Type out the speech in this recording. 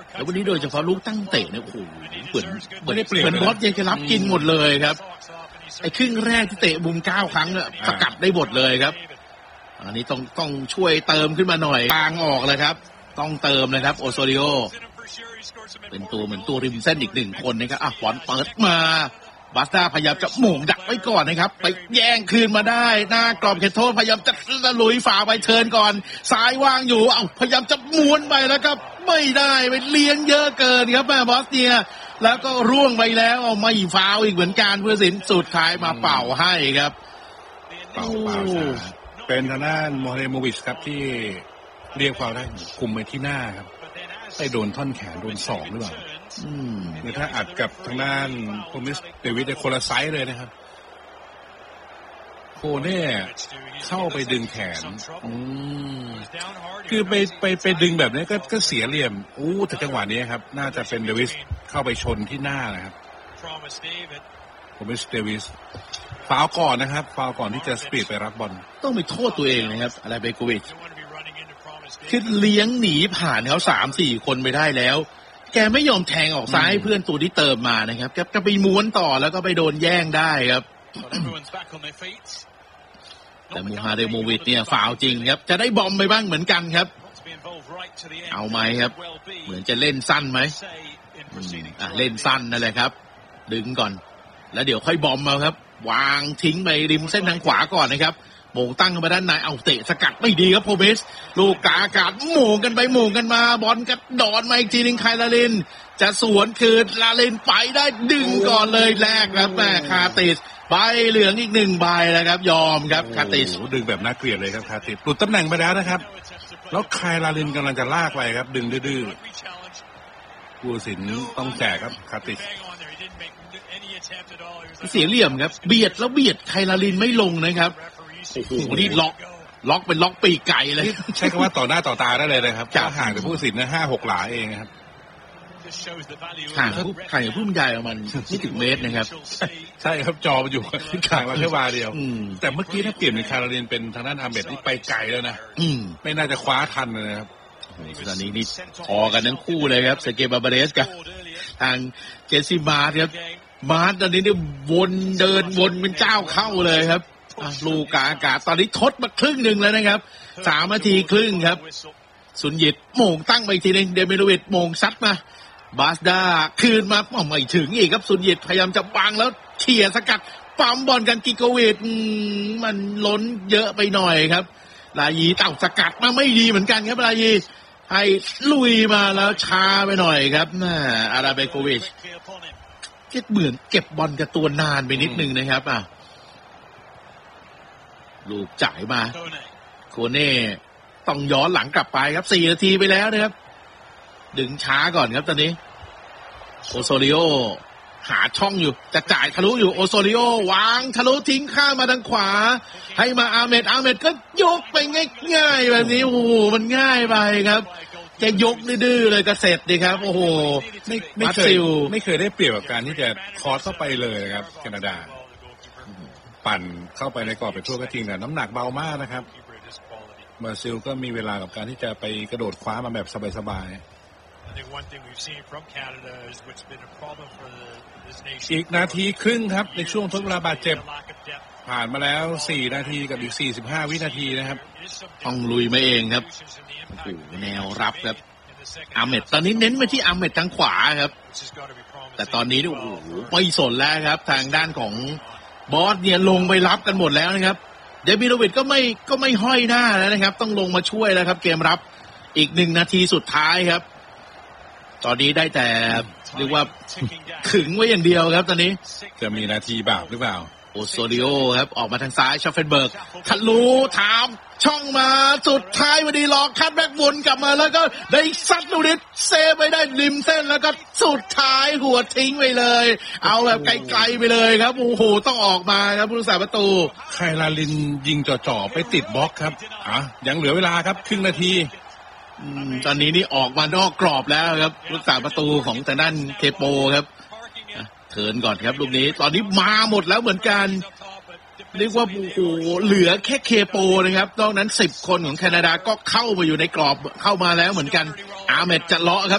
แล้ววันนี้โดยเฉพาะลูกตั้งเตะเนี่ยโอ้โหเหมือนบอสยังจะรับกินหมดเลยครับไอ้ครึ่งแรกที่เตะมุม9 ครั้งเนี่ยสกัดได้หมดเลยครับอันนี้ต้องช่วยเติมขึ้นมาหน่อยกลางออกเลยครับต้องเติมนะครับโอโซริโอเป็นตัวเหมือนตัวริมเส้นอีก1 คนนะครับบอลเปิดมาบาสต้าพยายามจะหม่งดักไว้ก่อนนะครับไปแย่งคืนมาได้หน้ากรอบเขตโทษพยายามจะลุยฝ่าไปเทิร์นก่อนซ้ายว่างอยู่พยายามจะม้วนไปแล้วครับไม่ได้ไปเลี้ยงเยอะเกินครับแม่บอสเนียแล้วก็ร่วงไปแล้วไม่ฟาวอีกเหมือนกันผู้ตัดสินสุดท้ายมาเป่าให้ครับเป่าเป็นทางด้านโมเฮโมวิชครับที่เรียกฟาวได้คุมไปที่หน้าครับไปโดนท่อนแขนโดนศอกหรือเปล่าเนี่ยถ้าอัดกับทางด้านโคมิสเดวิดคนละไซส์เลยนะครับโคเน่เข้าไปดึงแขนคือไปดึงแบบนี้ก็เสียเหลี่ยมแต่จังหวะนี้ครับน่าจะเป็นเดวิสเข้าไปชนที่หน้านะครับโคมิสเดวิสฟาวก่อนนะครับฟาวก่อนที่จะสปีดไปรับบอลต้องไปโทษตัวเองนะครับอะไรเบโกวิชคือเลี้ยงหนีผ่านเขา3-4 คนไปได้แล้วแกไม่ยอมแทงออกซ้ายเพื่อนตัวที่เติมมานะครับแกไปม้วนต่อแล้วก็ไปโดนแย่งได้ครับแต่มูฮาเดโมวิชเนี่ยฟาวจริงครับจะได้บอมไปบ้างเหมือนกันครับเอาไหมครับเหมือนจะเล่นสั้นไหมเล่นสั้นนั่นแหละครับดึงก่อนแล้วเดี๋ยวค่อยบอมมาครับวางทิ้งไปริมเส้นทางขวาก่อนนะครับโมงตั้งมาด้านในเตะสกัดไม่ดีครับโพเบสลูกกาอากาศโมงกันไปโมงกันมาบอลกระดอนมาอีกทีนึงไคลาลินจะสวนคืนลาลินไปได้ดึงก่อนเลยแรกครับแม่คาติสใบเหลืองอีก1 ใบแล้วครับยอมครับคาติสดึงแบบน่าเกลียดเลยครับคาติสหลุดตำแหน่งไปแล้วนะครับแล้วไคลาลินกำลังจะลากไปครับดึงดื้อผู้ตัดสินต้องแจกครับคาติสเสียเหลี่ยมครับเบียดแล้วเบียดไคลาลินไม่ลงนะครับโอ้โหนี่ล็อกเป็นล็อกปีกไก่เลยใช้คำว่าต่อหน้าต่อตาได้เลยนะครับจะห่างจากผู้ตัดสินนะ5-6 หลาเองครับห่างผู้บรรยายประมาณไม่ถึงเมตรนะครับใช่ครับจอมันอยู่ห่างมาแค่วาเดียวแต่เมื่อกี้ถ้าเปลี่ยนเป็นคาราเรนเป็นทางด้านอาเมดนี่ไปไกลแล้วนะไม่น่าจะคว้าทันเลยนะครับตอนนี้นี่พอกันทั้งคู่เลยครับเซเกบาบาเรสกับทางเจสซี่มาร์ครับมาร์ตอนนี้เนี่ยเดินวนเป็นเจ้าเข้าเลยครับลูกกาอากาศตอนนี้ทดมาครึ่งหนึ่งแล้วนะครับ3 นาทีครึ่งครับสุนยิตโมงตั้งไปทีนึงเดมิโลวิชโมงซัดมาบาสดาคืนมาไม่ถึงอีกครับสุนยิตพยายามจะบังแล้วเขี่ยสกัดปั๊มบอลกันกิโกวิชมันล้นเยอะไปหน่อยครับลายีสกัดมาไม่ดีเหมือนกันครับลายีให้ลุยมาแล้วช้าไปหน่อยครับอาราเบโกวิชเหมือนเก็บบอลกับตัวนานไปนิดนึงนะครับลูกจ่ายมาโคเน่ต้องย้อนหลังกลับไปครับ4 นาทีไปแล้วนะครับดึงช้าก่อนครับตอนนี้โอโซริโอหาช่องอยู่จะจ่ายทะลุอยู่โอโซริโอวางทะลุทิ้งข้ามมาทางขวาให้มาอาเมดก็ยกไปง่ายๆแบบนี้โอ้โหมันง่ายไปครับแกยกดื้อเลยก็เสร็จดีครับโอ้โหไม่เคยได้เปรียบกับการที่จะคอสเข้าไปเลยครับแคนาดาปั่นเข้าไปในกรอบไปทั่วก็จริงแต่น้ำหนักเบามากนะครับบราซิลก็มีเวลากับการที่จะไปกระโดดคว้ามาแบบสบายๆอีกนาทีครึ่งครับในช่วงทดเวลาบาดเจ็บผ่านมาแล้ว4 นาทีกับอีก45 วินาทีนะครับต้องลุยมาเองครับโอ้โหแนวรับครับอาเมดตอนนี้เน้นไปที่อาเมดทางขวาครับแต่ตอนนี้โอ้โหไม่สนแล้วครับทางด้านของบอสเนี่ยลงไปรับกันหมดแล้วนะครับเดมิโลวิชก็ไม่ห้อยหน้าแล้วนะครับต้องลงมาช่วยแล้วครับเกมรับอีก1 นาทีสุดท้ายครับตอนนี้ได้แต่เรียกว่าขึงไว้อย่างเดียวครับตอนนี้จะมีนาทีบาปหรือเปล่าโอโซริโอครับออกมาทางซ้ายชอฟเฟนเบิร์กทะลุถามช่องมาสุดท้ายพอดีหลอกคัดแบ็กวนกลับมาแล้วก็ได้ซัดลูกนิดเซฟไปได้ริมเส้นแล้วก็สุดท้ายหัวทิ้งไปเลยเอาแบบไกลๆไปเลยครับโอ้โหต้องออกมาครับผู้รักษาประตูไคลาลินยิงจ่อๆไปติดบล็อกครับยังเหลือเวลาครับครึ่งนาทีตอนนี้นี่ออกมานอกกรอบแล้วครับผู้รักษาประตูของทางด้านเคโปครับเทิร์นก่อนครับลูกนี้ตอนนี้มาหมดแล้วเหมือนกันเรียกว่าโอ้โหเหลือแค่เคโปนะครับนอกนั้น10 คนของแคนาดาก็เข้ามาอยู่ในกรอบเข้ามาแล้วเหมือนกันอาเมดจะเลาะครับ